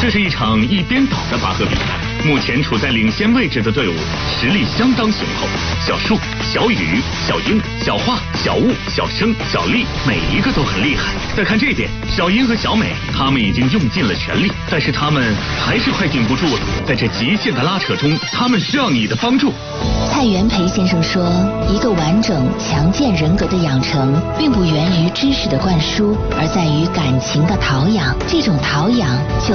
这是一场一边倒的拔河比赛，目前处在领先位置的队伍实力相当雄厚。小树、小雨、小英、小花、小雾、小生、小丽，每一个都很厉害。再看这边，小英和小美，他们已经用尽了全力，但是他们还是快顶不住了。在这极限的拉扯中，他们需要你的帮助。 蔡元培先生说，一个完整强健人格的养成，并不源于知识的灌输，而在于感情的陶养。这种陶养就